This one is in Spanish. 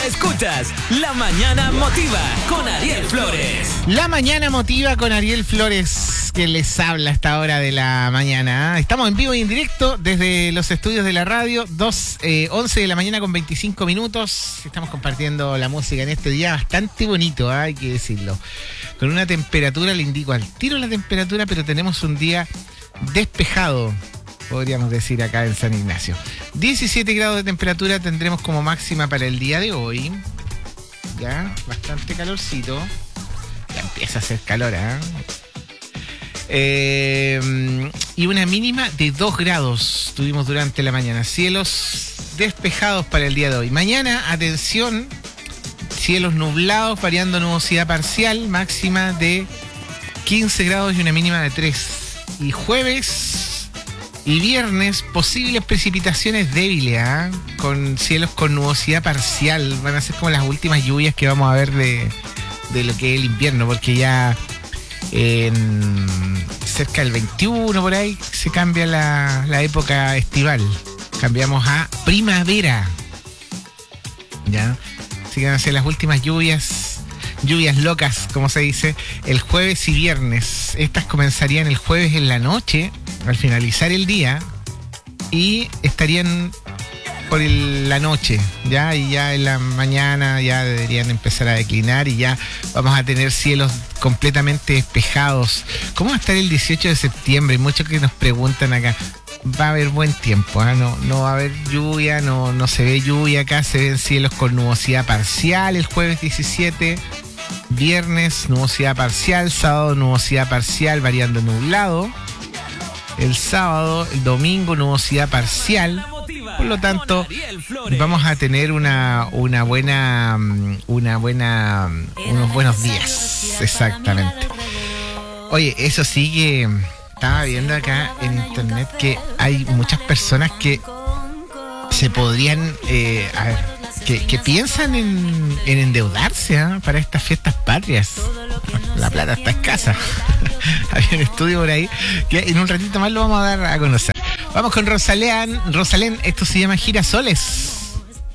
Escuchas La Mañana Motiva con Ariel Flores. La Mañana Motiva con Ariel Flores, que les habla a esta hora de la mañana. Estamos en vivo y en directo desde los estudios de la radio, 11 de la mañana con 25 minutos. Estamos compartiendo la música en este día bastante bonito, hay que decirlo. Con una temperatura, le indico al tiro la temperatura, pero tenemos un día despejado, podríamos decir acá en San Ignacio. 17 grados de temperatura tendremos como máxima para el día de hoy. Ya, bastante calorcito. Ya empieza a hacer calor, y una mínima de 2 grados tuvimos durante la mañana. Cielos despejados para el día de hoy. Mañana, atención, cielos nublados, variando nubosidad parcial, máxima de 15 grados y una mínima de 3. Y jueves y viernes, posibles precipitaciones débiles, con cielos con nubosidad parcial. Van a ser como las últimas lluvias que vamos a ver de lo que es el invierno, porque ya cerca del 21 por ahí se cambia la época estival. Cambiamos a primavera. ¿Ya? Así que van a ser las últimas lluvias locas, como se dice, el jueves y viernes. Estas comenzarían el jueves en la noche, al finalizar el día, y estarían por la noche, ¿ya? Y ya en la mañana ya deberían empezar a declinar y ya vamos a tener cielos completamente despejados. ¿Cómo va a estar el 18 de septiembre? Hay muchos que nos preguntan acá. Va a haber buen tiempo, no va a haber lluvia, no se ve lluvia acá, se ven cielos con nubosidad parcial el jueves 17, viernes nubosidad parcial, sábado nubosidad parcial variando nublado, el sábado, el domingo nubosidad parcial. Por lo tanto, vamos a tener unos buenos días, exactamente. Oye, eso sí que estaba viendo acá en internet que hay muchas personas que se podrían, que piensan en endeudarse para estas fiestas patrias. La plata está escasa. Hay un estudio por ahí que en un ratito más lo vamos a dar a conocer. Vamos con Rosalén, esto se llama Girasoles.